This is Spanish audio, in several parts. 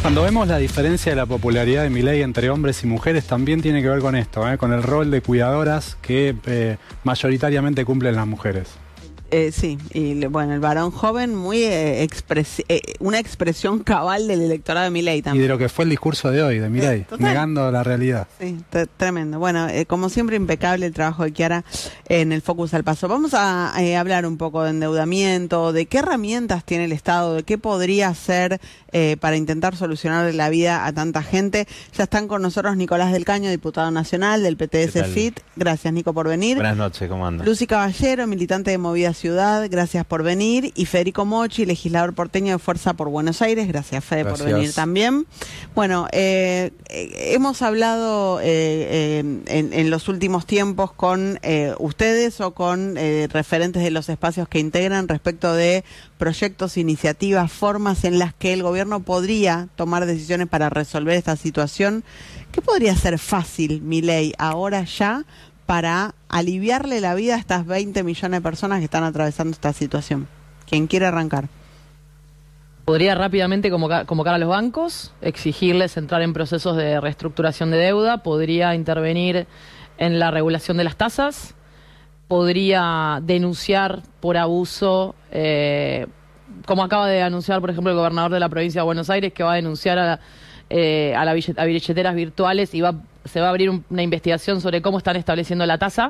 Cuando vemos la diferencia de la popularidad de Milei entre hombres y mujeres, también tiene que ver con esto, con el rol de cuidadoras que mayoritariamente cumplen las mujeres. Sí, y bueno, el varón joven, muy una expresión cabal del electorado de Milei también. Y de lo que fue el discurso de hoy, de Milei, negando la realidad. Sí, tremendo. Bueno, como siempre, impecable el trabajo de Chiara en el Focus al Paso. Vamos a hablar un poco de endeudamiento, de qué herramientas tiene el Estado, de qué podría hacer para intentar solucionar la vida a tanta gente. Ya están con nosotros Nicolás del Caño, diputado nacional del PTS FIT. Gracias, Nico, por venir. Buenas noches, ¿cómo andas? Lucy Caballero, militante de Movida Ciudad, gracias por venir. Y Federico Mochi, legislador porteño de Fuerza por Buenos Aires, gracias, Fede, por venir también. Bueno, hemos hablado en los últimos tiempos con ustedes o con referentes de los espacios que integran respecto de proyectos, iniciativas, formas en las que el gobierno podría tomar decisiones para resolver esta situación. ¿Qué podría ser fácil, Milei, ahora ya, para aliviarle la vida a estas 20 millones de personas que están atravesando esta situación? ¿Quién quiere arrancar? Podría rápidamente convocar a los bancos, exigirles entrar en procesos de reestructuración de deuda, podría intervenir en la regulación de las tasas, podría denunciar por abuso, como acaba de anunciar, por ejemplo, el gobernador de la provincia de Buenos Aires, que va a denunciar a billeteras virtuales y se va a abrir una investigación sobre cómo están estableciendo la tasa.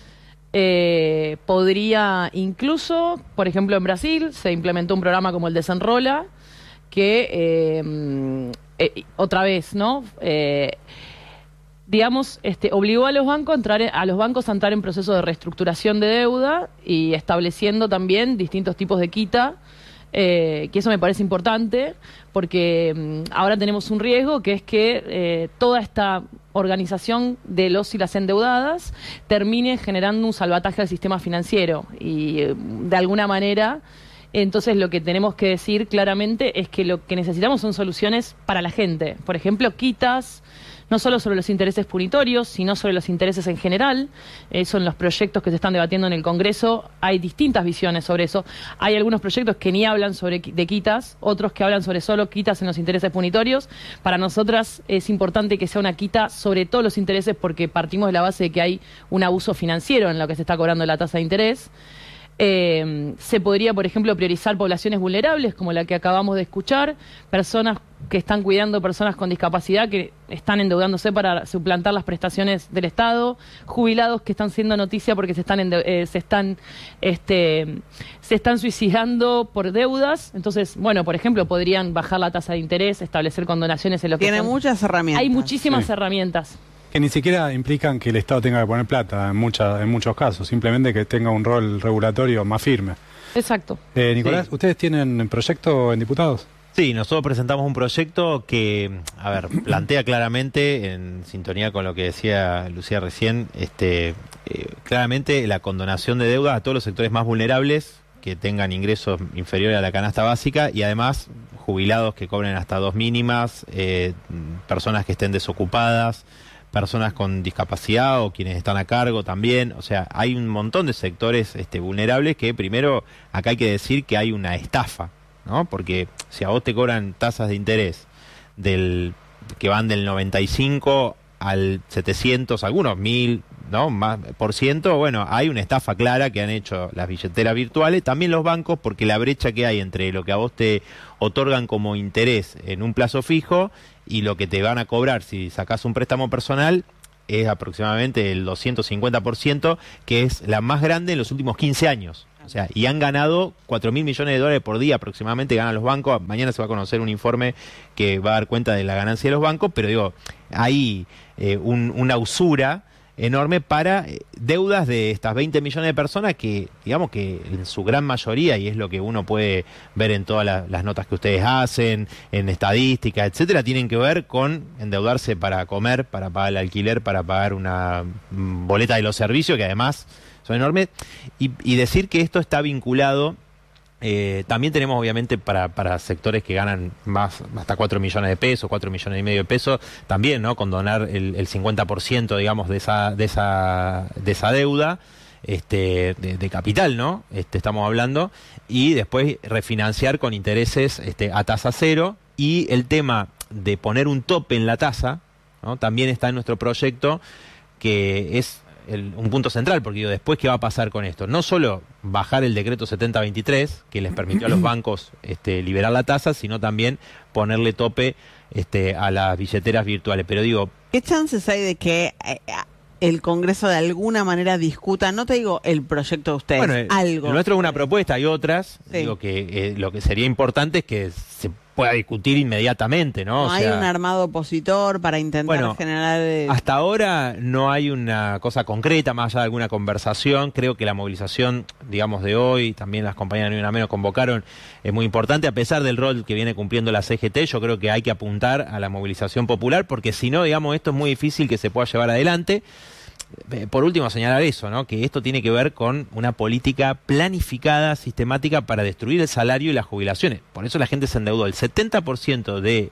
Podría incluso, por ejemplo, en Brasil se implementó un programa como el Desenrola, que otra vez, ¿no? Digamos, obligó a los bancos a entrar en proceso de reestructuración de deuda y estableciendo también distintos tipos de quita, que eso me parece importante, porque ahora tenemos un riesgo, que es que toda esta organización de los y las endeudadas termine generando un salvataje al sistema financiero y de alguna manera, entonces lo que tenemos que decir claramente es que lo que necesitamos son soluciones para la gente. Por ejemplo, quitas, no solo sobre los intereses punitorios, sino sobre los intereses en general. Eso en los proyectos que se están debatiendo en el Congreso, hay distintas visiones sobre eso. Hay algunos proyectos que ni hablan de quitas, otros que hablan sobre solo quitas en los intereses punitorios. Para nosotras es importante que sea una quita sobre todos los intereses, porque partimos de la base de que hay un abuso financiero en lo que se está cobrando la tasa de interés. Se podría, por ejemplo, priorizar poblaciones vulnerables, como la que acabamos de escuchar, personas que están cuidando personas con discapacidad que están endeudándose para suplantar las prestaciones del Estado, jubilados que están siendo noticia porque se están suicidando por deudas. Entonces, bueno, por ejemplo, podrían bajar la tasa de interés, establecer condonaciones en lo que tiene muchas herramientas. Hay muchísimas herramientas. Que ni siquiera implican que el Estado tenga que poner plata en muchos casos, simplemente que tenga un rol regulatorio más firme. Exacto. Nicolás, sí. ¿Ustedes tienen proyecto en diputados? Sí, nosotros presentamos un proyecto que, plantea claramente, en sintonía con lo que decía Lucía recién, claramente la condonación de deuda a todos los sectores más vulnerables que tengan ingresos inferiores a la canasta básica y además jubilados que cobren hasta 2 mínimas, personas que estén desocupadas, personas con discapacidad o quienes están a cargo también. O sea, hay un montón de sectores vulnerables que primero acá hay que decir que hay una estafa, ¿no? Porque si a vos te cobran tasas de interés que van del 95 al 700, algunos 1000, ¿no? Más por ciento, bueno, hay una estafa clara que han hecho las billeteras virtuales, también los bancos, porque la brecha que hay entre lo que a vos te otorgan como interés en un plazo fijo y lo que te van a cobrar si sacás un préstamo personal es aproximadamente el 250%, que es la más grande en los últimos 15 años. O sea, y han ganado 4.000 millones de dólares por día aproximadamente, ganan los bancos. Mañana se va a conocer un informe que va a dar cuenta de la ganancia de los bancos, pero digo, hay una usura enorme para deudas de estas 20 millones de personas que, digamos que en su gran mayoría, y es lo que uno puede ver en todas las notas que ustedes hacen, en estadísticas, etcétera, tienen que ver con endeudarse para comer, para pagar el alquiler, para pagar una boleta de los servicios, que además son enormes, y decir que esto está vinculado. También tenemos obviamente para sectores que ganan más, hasta 4 millones de pesos, 4 millones y medio de pesos, también, ¿no? Condonar el 50%, digamos, de esa deuda, de capital, ¿no? Estamos hablando, y después refinanciar con intereses a tasa cero. Y el tema de poner un tope en la tasa, ¿no? También está en nuestro proyecto, que es un punto central, porque digo, después, ¿qué va a pasar con esto? No solo bajar el decreto 7023, que les permitió a los bancos liberar la tasa, sino también ponerle tope a las billeteras virtuales. Pero digo, ¿qué chances hay de que el Congreso de alguna manera discuta, no te digo el proyecto de ustedes, bueno, algo? El nuestro es una propuesta, hay otras. Sí. Digo que lo que sería importante es que se pueda discutir inmediatamente, ¿no? No hay un armado opositor para intentar generar... Hasta ahora no hay una cosa concreta, más allá de alguna conversación. Creo que la movilización, digamos, de hoy, también las compañías de Ni Una Menos convocaron, es muy importante, a pesar del rol que viene cumpliendo la CGT. Yo creo que hay que apuntar a la movilización popular, porque si no, digamos, esto es muy difícil que se pueda llevar adelante. Por último, señalar eso, ¿no? Que esto tiene que ver con una política planificada, sistemática, para destruir el salario y las jubilaciones. Por eso la gente se endeudó. El 70% de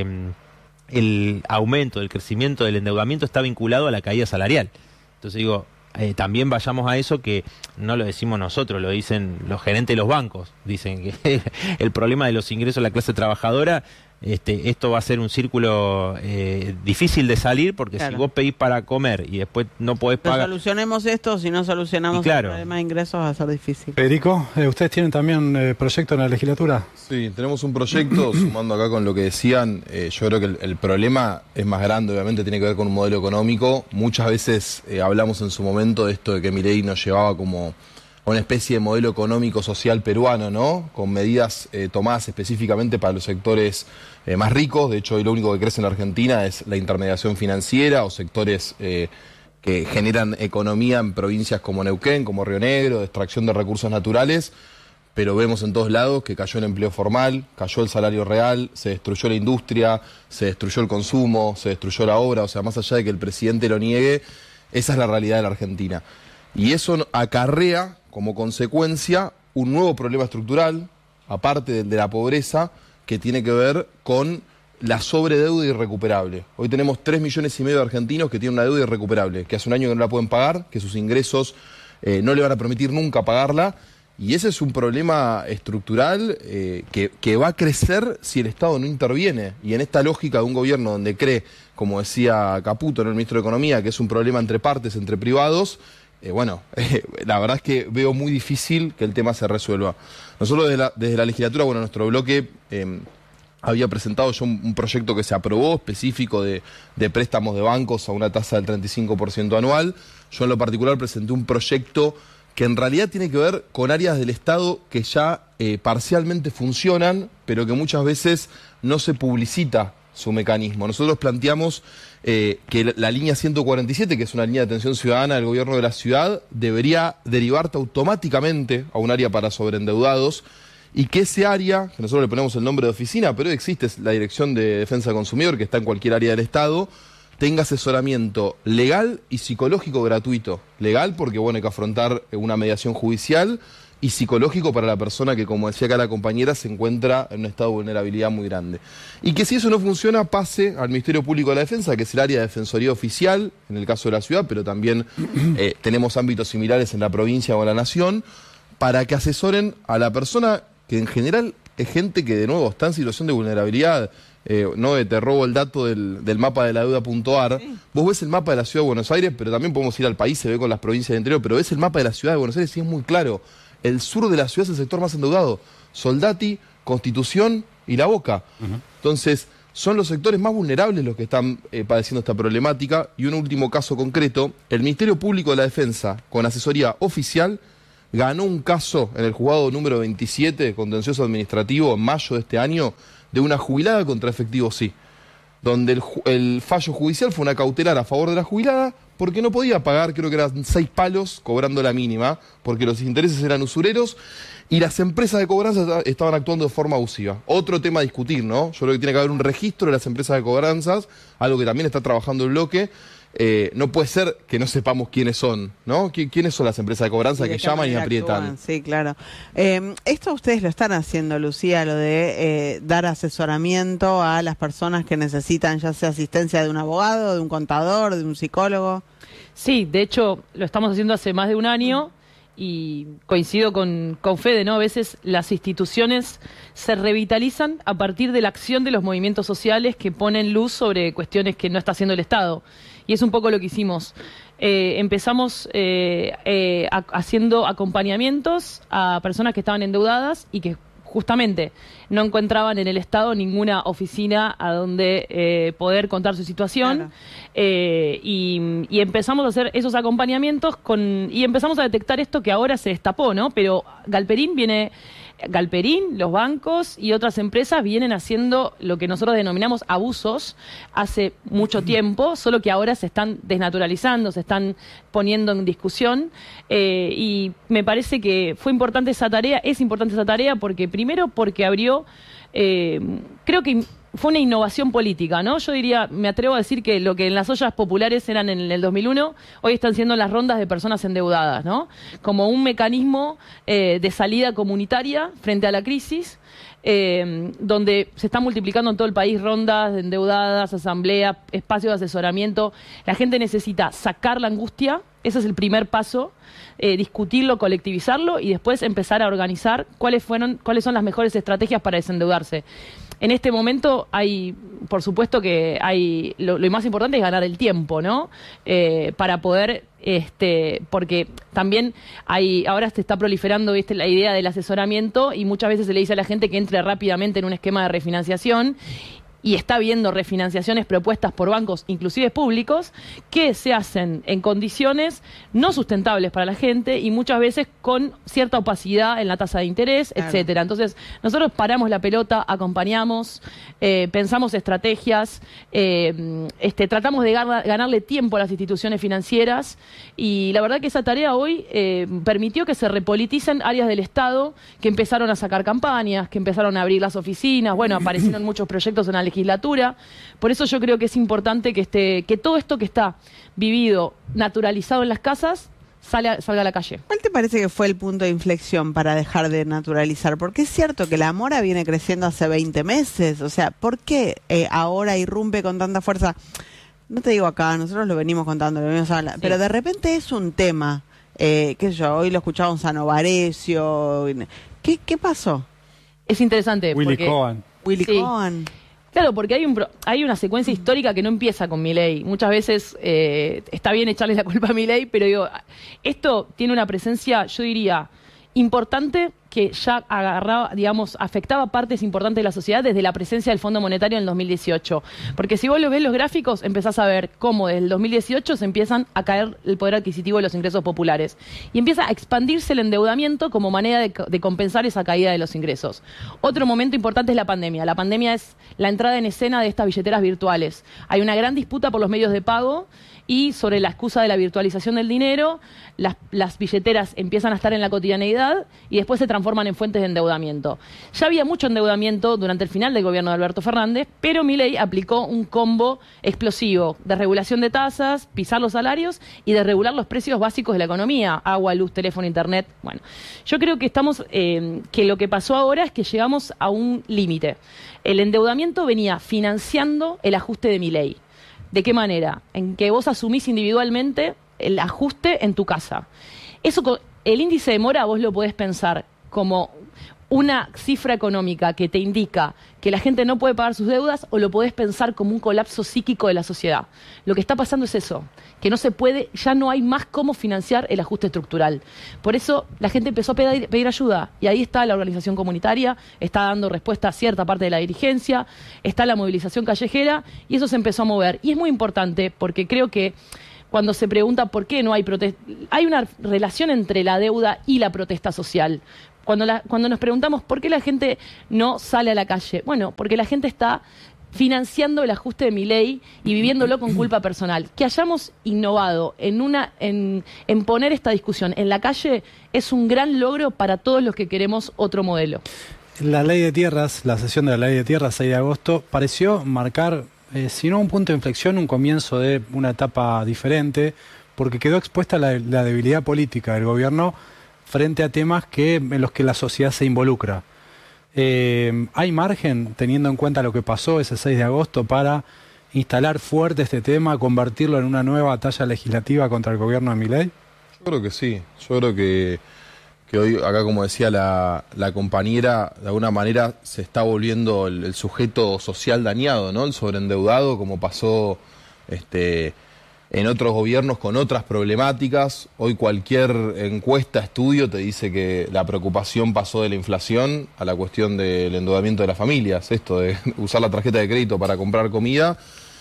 el aumento, del crecimiento del endeudamiento está vinculado a la caída salarial. Entonces digo, también vayamos a eso, que no lo decimos nosotros, lo dicen los gerentes de los bancos. Dicen que el problema de los ingresos de la clase trabajadora, esto va a ser un círculo difícil de salir, porque si vos pedís para comer y después no podés pagar... Solucionemos esto, si no solucionamos el problema de ingresos va a ser difícil. Federico, ¿ustedes tienen también proyecto en la legislatura? Sí, tenemos un proyecto, sumando acá con lo que decían. Yo creo que el problema es más grande, obviamente tiene que ver con un modelo económico. Muchas veces hablamos en su momento de esto de que Milei nos llevaba como a una especie de modelo económico social peruano, ¿no? Con medidas tomadas específicamente para los sectores más ricos. De hecho, hoy lo único que crece en la Argentina es la intermediación financiera o sectores que generan economía en provincias como Neuquén, como Río Negro, de extracción de recursos naturales. Pero vemos en todos lados que cayó el empleo formal, cayó el salario real, se destruyó la industria, se destruyó el consumo, se destruyó la obra. O sea, más allá de que el presidente lo niegue, esa es la realidad de la Argentina. Y eso acarrea como consecuencia un nuevo problema estructural, aparte del de la pobreza, que tiene que ver con la sobredeuda irrecuperable. Hoy tenemos 3,5 millones de argentinos que tienen una deuda irrecuperable, que hace un año que no la pueden pagar, que sus ingresos no le van a permitir nunca pagarla, y ese es un problema estructural que va a crecer si el Estado no interviene. Y en esta lógica de un gobierno donde cree, como decía Caputo, el ministro de Economía, que es un problema entre partes, entre privados, la verdad es que veo muy difícil que el tema se resuelva. Nosotros desde la legislatura, nuestro bloque había presentado ya un proyecto que se aprobó específico de préstamos de bancos a una tasa del 35% anual. Yo en lo particular presenté un proyecto que en realidad tiene que ver con áreas del Estado que ya parcialmente funcionan, pero que muchas veces no se publicita su mecanismo. Nosotros planteamos que la línea 147, que es una línea de atención ciudadana del gobierno de la ciudad, debería derivarte automáticamente a un área para sobreendeudados, y que ese área, que nosotros le ponemos el nombre de oficina, pero existe la Dirección de Defensa del Consumidor, que está en cualquier área del Estado, tenga asesoramiento legal y psicológico gratuito. Legal porque hay que afrontar una mediación judicial, y psicológico para la persona que, como decía acá la compañera, se encuentra en un estado de vulnerabilidad muy grande. Y que si eso no funciona, pase al Ministerio Público de la Defensa, que es el área de Defensoría Oficial, en el caso de la ciudad, pero también tenemos ámbitos similares en la provincia o en la nación, para que asesoren a la persona que en general es gente que de nuevo está en situación de vulnerabilidad. Te robo el dato del mapa de la deuda.ar. Sí. Vos ves el mapa de la ciudad de Buenos Aires, pero también podemos ir al país, se ve con las provincias del interior, pero ves el mapa de la ciudad de Buenos Aires y es muy claro. El sur de la ciudad es el sector más endeudado. Soldati, Constitución y La Boca. Entonces, son los sectores más vulnerables los que están padeciendo esta problemática. Y un último caso concreto, el Ministerio Público de la Defensa, con asesoría oficial, ganó un caso en el juzgado número 27, contencioso administrativo, en mayo de este año, de una jubilada contra efectivo sí, donde el fallo judicial fue una cautelar a favor de la jubilada, porque no podía pagar, creo que eran 6 palos, cobrando la mínima, porque los intereses eran usureros, y las empresas de cobranza estaban actuando de forma abusiva. Otro tema a discutir, ¿no? Yo creo que tiene que haber un registro de las empresas de cobranzas, algo que también está trabajando el bloque. No puede ser que no sepamos quiénes son, ¿no? ¿Quiénes son las empresas de cobranza que llaman y aprietan? Actúan. Sí, claro. Esto ustedes lo están haciendo, Lucía, lo de dar asesoramiento a las personas que necesitan, ya sea asistencia de un abogado, de un contador, de un psicólogo. Sí, de hecho lo estamos haciendo hace más de un año y coincido con Fede, ¿no? A veces las instituciones se revitalizan a partir de la acción de los movimientos sociales que ponen luz sobre cuestiones que no está haciendo el Estado. Y es un poco lo que hicimos. Empezamos haciendo acompañamientos a personas que estaban endeudadas y que justamente no encontraban en el Estado ninguna oficina a donde poder contar su situación. Claro. Y empezamos a hacer esos acompañamientos y empezamos a detectar esto que ahora se destapó, ¿no? Pero Galperín, los bancos y otras empresas vienen haciendo lo que nosotros denominamos abusos hace mucho tiempo, solo que ahora se están desnaturalizando, se están poniendo en discusión, y me parece que es importante esa tarea porque primero porque abrió, creo que fue una innovación política, ¿no? Yo diría, me atrevo a decir que lo que en las ollas populares eran en el 2001, hoy están siendo las rondas de personas endeudadas, ¿no? Como un mecanismo de salida comunitaria frente a la crisis, donde se están multiplicando en todo el país rondas de endeudadas, asambleas, espacios de asesoramiento. La gente necesita sacar la angustia, ese es el primer paso, discutirlo, colectivizarlo y después empezar a organizar cuáles son las mejores estrategias para desendeudarse. En este momento por supuesto que lo más importante es ganar el tiempo, ¿no? Para poder, porque también ahora se está proliferando, ¿viste?, la idea del asesoramiento y muchas veces se le dice a la gente que entre rápidamente en un esquema de refinanciación. Y está habiendo refinanciaciones propuestas por bancos, inclusive públicos, que se hacen en condiciones no sustentables para la gente y muchas veces con cierta opacidad en la tasa de interés, claro, etcétera. Entonces, nosotros paramos la pelota, acompañamos, pensamos estrategias, tratamos de ganarle tiempo a las instituciones financieras y la verdad que esa tarea hoy permitió que se repoliticen áreas del Estado que empezaron a sacar campañas, que empezaron a abrir las oficinas, bueno, aparecieron muchos proyectos en la legislatura. Por eso yo creo que es importante que todo esto que está vivido, naturalizado en las casas, salga a la calle. ¿Cuál te parece que fue el punto de inflexión para dejar de naturalizar? Porque es cierto que la mora viene creciendo hace 20 meses. O sea, ¿por qué ahora irrumpe con tanta fuerza? No te digo acá, nosotros lo venimos contando, lo venimos hablando, sí, pero de repente es un tema. Qué sé yo, hoy lo escuchamos a Novarecio. ¿Qué pasó? Es interesante. Willy Cohen. Claro, porque hay una secuencia histórica que no empieza con Milei. Muchas veces está bien echarle la culpa a Milei, pero digo, esto tiene una presencia, yo diría, importante, que ya afectaba partes importantes de la sociedad desde la presencia del Fondo Monetario en el 2018. Porque si vos lo ves los gráficos, empezás a ver cómo desde el 2018 se empiezan a caer el poder adquisitivo de los ingresos populares. Y empieza a expandirse el endeudamiento como manera de compensar esa caída de los ingresos. Otro momento importante es la pandemia. La pandemia es la entrada en escena de estas billeteras virtuales. Hay una gran disputa por los medios de pago y sobre la excusa de la virtualización del dinero, las billeteras empiezan a estar en la cotidianeidad y después se transforman en fuentes de endeudamiento. Ya había mucho endeudamiento durante el final del gobierno de Alberto Fernández, pero Milei aplicó un combo explosivo de regulación de tasas, pisar los salarios y de regular los precios básicos de la economía, agua, luz, teléfono, internet. Bueno, yo creo que que lo que pasó ahora es que llegamos a un límite. El endeudamiento venía financiando el ajuste de Milei. ¿De qué manera? En que vos asumís individualmente el ajuste en tu casa. El índice de mora vos lo podés pensar como una cifra económica que te indica que la gente no puede pagar sus deudas, o lo podés pensar como un colapso psíquico de la sociedad. Lo que está pasando es eso, que no se puede, ya no hay más cómo financiar el ajuste estructural. Por eso la gente empezó a pedir ayuda, y ahí está la organización comunitaria, está dando respuesta a cierta parte de la dirigencia, está la movilización callejera, y eso se empezó a mover. Y es muy importante porque creo que cuando se pregunta por qué no hay protesta, hay una relación entre la deuda y la protesta social. Cuando nos preguntamos por qué la gente no sale a la calle, bueno, porque la gente está financiando el ajuste de Milei y viviéndolo con culpa personal. Que hayamos innovado en poner esta discusión en la calle es un gran logro para todos los que queremos otro modelo. La ley de tierras, la sesión de la ley de tierras, 6 de agosto, pareció marcar, si no un punto de inflexión, un comienzo de una etapa diferente, porque quedó expuesta la debilidad política del gobierno frente a temas en los que la sociedad se involucra. ¿Hay margen, teniendo en cuenta lo que pasó ese 6 de agosto, para instalar fuerte este tema, convertirlo en una nueva batalla legislativa contra el gobierno de Milei? Yo creo que sí, yo creo que hoy, acá como decía la compañera, de alguna manera se está volviendo el sujeto social dañado, ¿no? El sobreendeudado, como pasó en otros gobiernos con otras problemáticas. Hoy cualquier encuesta, estudio, te dice que la preocupación pasó de la inflación a la cuestión del endeudamiento de las familias, esto de usar la tarjeta de crédito para comprar comida.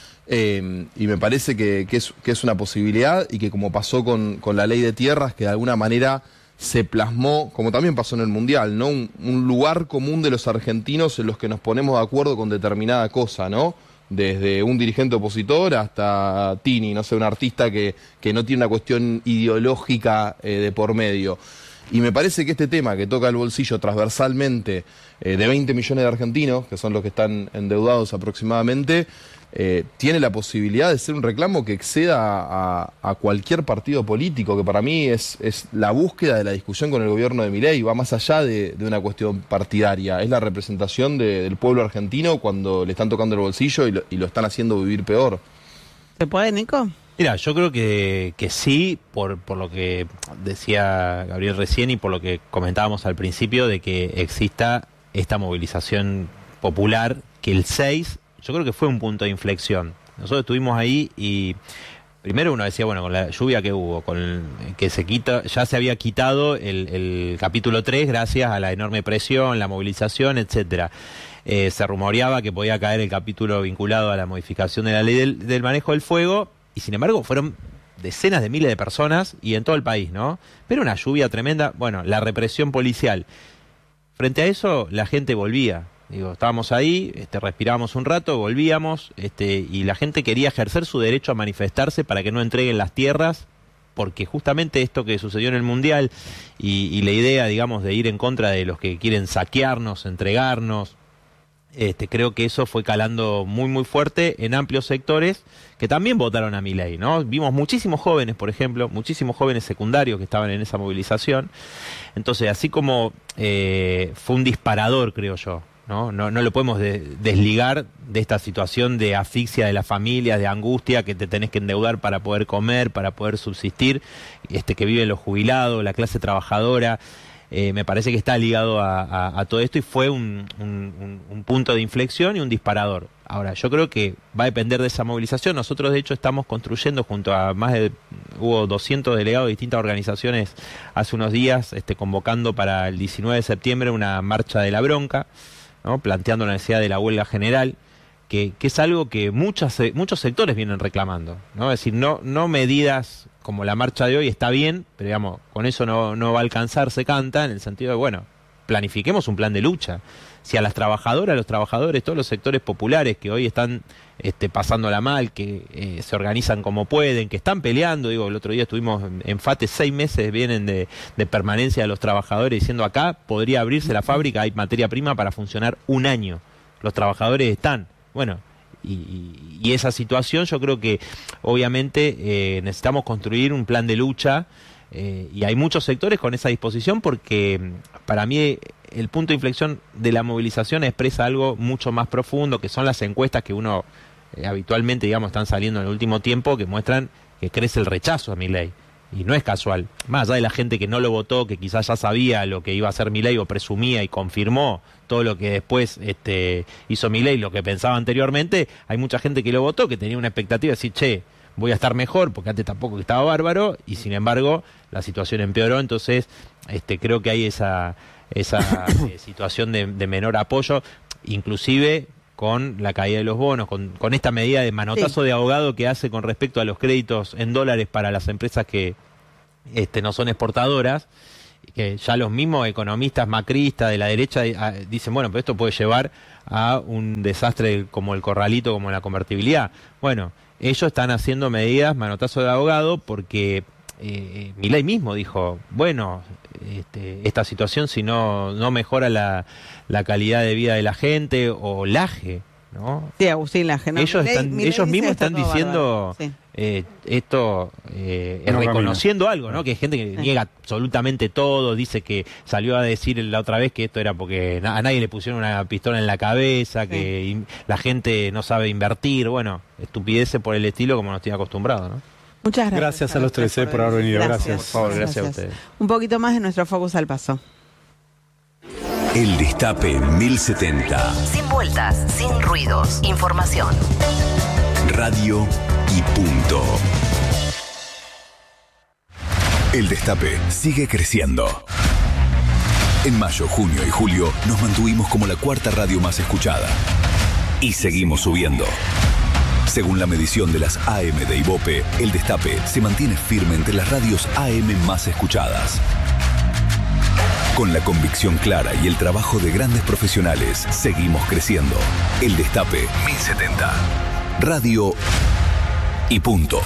Y me parece que es una posibilidad, y que como pasó con la ley de tierras, que de alguna manera se plasmó, como también pasó en el Mundial, ¿no? Un lugar común de los argentinos en los que nos ponemos de acuerdo con determinada cosa, ¿no? Desde un dirigente opositor hasta Tini, no sé, un artista que no tiene una cuestión ideológica de por medio. Y me parece que este tema, que toca el bolsillo transversalmente de 20 millones de argentinos, que son los que están endeudados aproximadamente, tiene la posibilidad de ser un reclamo que exceda a cualquier partido político, que para mí es la búsqueda de la discusión con el gobierno de Milei, va más allá de una cuestión partidaria, es la representación del pueblo argentino cuando le están tocando el bolsillo y lo están haciendo vivir peor. ¿Se puede, Nico? Mira, yo creo que sí, por lo que decía Gabriel recién y por lo que comentábamos al principio, de que exista esta movilización popular, que el 6, yo creo que fue un punto de inflexión. Nosotros estuvimos ahí y primero uno decía, bueno, con la lluvia que hubo, que ya se había quitado el capítulo 3 gracias a la enorme presión, la movilización, etcétera. Se rumoreaba que podía caer el capítulo vinculado a la modificación de la ley del manejo del fuego, y sin embargo fueron decenas de miles de personas y en todo el país, ¿no? Pero una lluvia tremenda, bueno, la represión policial. Frente a eso, la gente volvía. Digo, estábamos ahí, respirábamos un rato, volvíamos, y la gente quería ejercer su derecho a manifestarse para que no entreguen las tierras, porque justamente esto que sucedió en el Mundial y la idea, digamos, de ir en contra de los que quieren saquearnos, entregarnos, creo que eso fue calando muy muy fuerte en amplios sectores que también votaron a Milei, ¿no? Vimos muchísimos jóvenes, por ejemplo, muchísimos jóvenes secundarios que estaban en esa movilización. Entonces, así como fue un disparador, creo yo, ¿no? No lo podemos desligar de esta situación de asfixia de las familias, de angustia, que te tenés que endeudar para poder comer, para poder subsistir, que viven los jubilados, la clase trabajadora. Me parece que está ligado a todo esto y fue un punto de inflexión y un disparador. Ahora, yo creo que va a depender de esa movilización. Nosotros, de hecho, estamos construyendo junto a hubo 200 delegados de distintas organizaciones hace unos días, convocando para el 19 de septiembre una marcha de la bronca, ¿no? Planteando la necesidad de la huelga general, que es algo que muchos sectores vienen reclamando, ¿no? Es decir, no medidas como la marcha de hoy está bien, pero digamos, con eso no va a alcanzar, se canta, en el sentido de, bueno, planifiquemos un plan de lucha. Si a las trabajadoras, a los trabajadores, todos los sectores populares que hoy están pasándola mal, que se organizan como pueden, que están peleando, digo, el otro día estuvimos en FATE, 6 meses vienen de permanencia de los trabajadores diciendo acá podría abrirse la fábrica, hay materia prima para funcionar un año. Los trabajadores están, bueno, y esa situación yo creo que obviamente necesitamos construir un plan de lucha, y hay muchos sectores con esa disposición, porque para mí el punto de inflexión de la movilización expresa algo mucho más profundo, que son las encuestas que uno habitualmente, digamos, están saliendo en el último tiempo, que muestran que crece el rechazo a Milei. Y no es casual. Más allá de la gente que no lo votó, que quizás ya sabía lo que iba a hacer Milei o presumía y confirmó todo lo que después hizo Milei, lo que pensaba anteriormente, hay mucha gente que lo votó, que tenía una expectativa de decir, che, voy a estar mejor, porque antes tampoco estaba bárbaro, y sin embargo la situación empeoró. Entonces creo que hay esa situación de menor apoyo, inclusive con la caída de los bonos, con esta medida de manotazo de ahogado que hace con respecto a los créditos en dólares para las empresas que no son exportadoras, que ya los mismos economistas macristas de la derecha dicen, bueno, pero esto puede llevar a un desastre como el corralito, como la convertibilidad. Bueno, ellos están haciendo medidas manotazo de ahogado porque Milei mismo dijo, bueno, esta situación si no mejora la calidad de vida de la gente o Laje, ¿no? Sí, Agustín Laje, ¿no? Ellos mismos están diciendo esto, reconociendo algo, ¿no? Que hay gente que niega absolutamente todo, dice que salió a decir la otra vez que esto era porque a nadie le pusieron una pistola en la cabeza, que la gente no sabe invertir, bueno, estupideces por el estilo como nos tiene acostumbrados, ¿no? Muchas gracias. Gracias a los tres por haber venido. Gracias. Por favor, gracias a ustedes. Un poquito más de nuestro Focus al Paso. El Destape 1070. Sin vueltas, sin ruidos. Información. Radio y punto. El Destape sigue creciendo. En mayo, junio y julio nos mantuvimos como la cuarta radio más escuchada. Y seguimos subiendo. Según la medición de las AM de Ibope, El Destape se mantiene firme entre las radios AM más escuchadas. Con la convicción clara y el trabajo de grandes profesionales, seguimos creciendo. El Destape 1070. Radio y punto.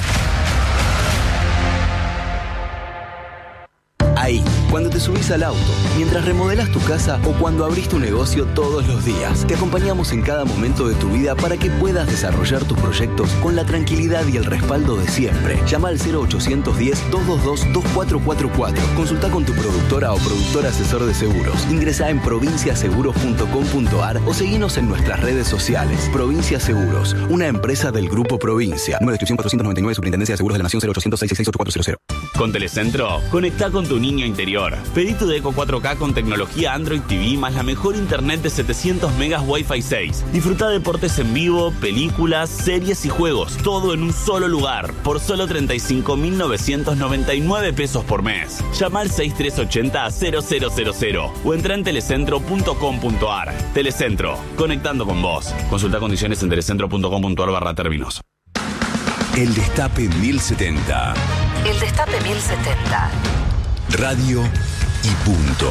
Ahí, cuando te subís al auto, mientras remodelás tu casa o cuando abrís tu negocio todos los días. Te acompañamos en cada momento de tu vida para que puedas desarrollar tus proyectos con la tranquilidad y el respaldo de siempre. Llama al 0810-222-2444. Consulta con tu productora o productor asesor de seguros. Ingresá en provinciaseguros.com.ar o seguinos en nuestras redes sociales. Provincia Seguros, una empresa del Grupo Provincia. Número de inscripción 499, Superintendencia de Seguros de la Nación 0800-666-8400. Con Telecentro, conectá con tu niño interior. Pedí tu Deco 4K con tecnología Android TV más la mejor internet de 700 megas Wi-Fi 6. Disfruta deportes en vivo, películas, series y juegos, todo en un solo lugar, por solo 35.999 pesos por mes. Llama al 6380-0000 o entra en telecentro.com.ar. Telecentro, conectando con vos. Consulta condiciones en telecentro.com.ar/términos. El Destape 1070. El Destape 1070. Radio y punto.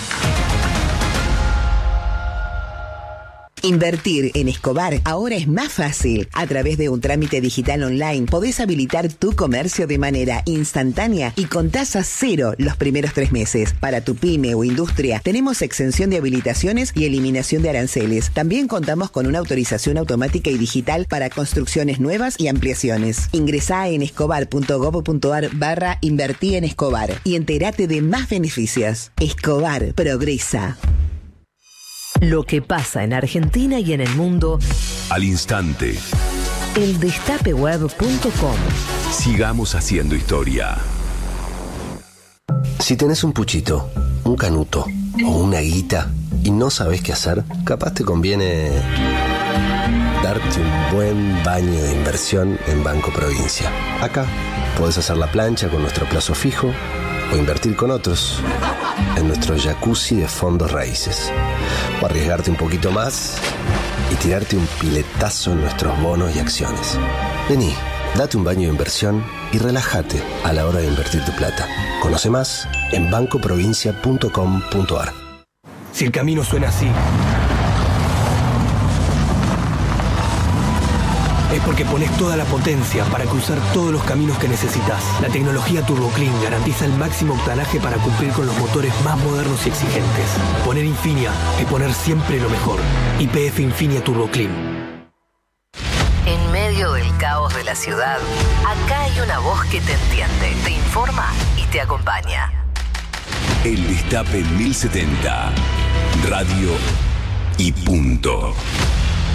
Invertir en Escobar ahora es más fácil. A través de un trámite digital online podés habilitar tu comercio de manera instantánea y con tasa cero los primeros 3 meses. Para tu pyme o industria tenemos exención de habilitaciones y eliminación de aranceles. También contamos con una autorización automática y digital para construcciones nuevas y ampliaciones. Ingresá en escobar.gov.ar/invertí en Escobar y entérate de más beneficios. Escobar progresa. Lo que pasa en Argentina y en el mundo Al instante. eldestapeweb.com. Sigamos haciendo historia. Si tenés un puchito, un canuto o una guita y no sabés qué hacer, capaz te conviene darte un buen baño de inversión en Banco Provincia. Acá podés hacer la plancha con nuestro plazo fijo o invertir con otros en nuestro jacuzzi de fondos raíces. O arriesgarte un poquito más y tirarte un piletazo en nuestros bonos y acciones. Vení, date un baño de inversión y relájate a la hora de invertir tu plata. Conoce más en bancoprovincia.com.ar. Si el camino suena así, es porque pones toda la potencia para cruzar todos los caminos que necesitas. La tecnología Turbo Clean garantiza el máximo octanaje para cumplir con los motores más modernos y exigentes. Poner Infinia es poner siempre lo mejor. YPF Infinia Turbo Clean. En medio del caos de la ciudad, acá hay una voz que te entiende, te informa y te acompaña. El Destape 1070. Radio y punto.